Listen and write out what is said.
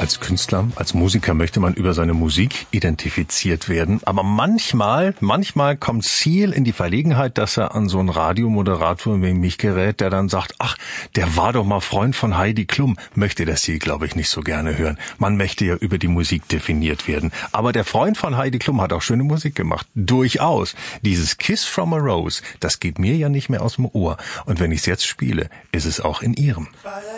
Als Künstler, als Musiker möchte man über seine Musik identifiziert werden. Aber manchmal kommt Seal in die Verlegenheit, dass er an so einen Radiomoderator wie mich gerät, der dann sagt, ach, der war doch mal Freund von Heidi Klum. Möchte der Seal, glaube ich, nicht so gerne hören. Man möchte ja über die Musik definiert werden. Aber der Freund von Heidi Klum hat auch schöne Musik gemacht. Durchaus. Dieses Kiss from a Rose, das geht mir ja nicht mehr aus dem Ohr. Und wenn ich es jetzt spiele, ist es auch in ihrem.